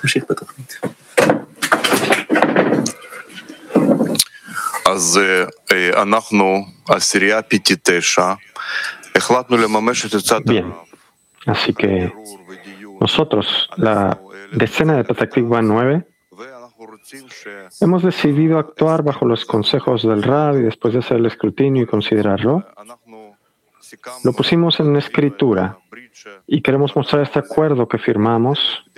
נמשיך בתוכנית. אז אנחנו, עשירייה פיטי 9, החלטנו לממש את עצת Bien, así que nosotros, la decena de Petah Tikva 9, hemos decidido actuar bajo los consejos del Rab y después de hacer el escrutinio y considerarlo, lo pusimos en escritura y queremos mostrar este acuerdo que firmamos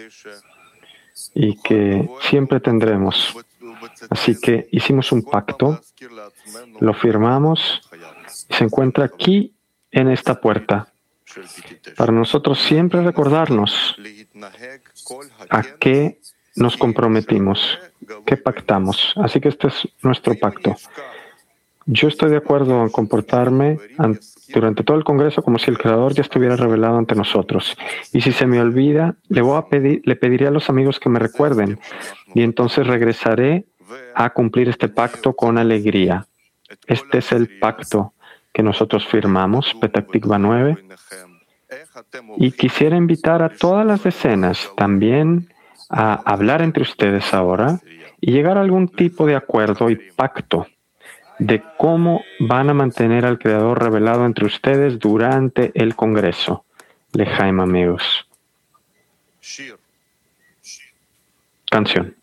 y que siempre tendremos. Así que hicimos un pacto, lo firmamos y se encuentra aquí en esta puerta. Para nosotros siempre recordarnos a qué nos comprometimos, qué pactamos. Así que este es nuestro pacto. Yo estoy de acuerdo en comportarme durante todo el Congreso como si el Creador ya estuviera revelado ante nosotros. Y si se me olvida, le pediré a los amigos que me recuerden. Y entonces regresaré a cumplir este pacto con alegría. Este es el pacto que nosotros firmamos, Petah Tikva 9. Y quisiera invitar a todas las decenas también a hablar entre ustedes ahora y llegar a algún tipo de acuerdo y pacto de cómo van a mantener al Creador revelado entre ustedes durante el Congreso. Lejaim, amigos. Canción.